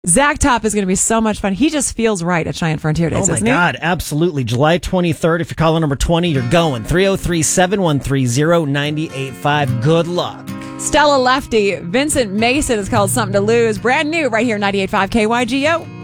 Zach Top is going to be so much fun. He just feels right at Cheyenne Frontier Days, Oh, my God. Absolutely. July 23rd. If you're calling number 20, you're going. 303-713-0985. Good luck. Stella Lefty, Vincent Mason is called Something to Lose. Brand new right here, 98.5 KYGO.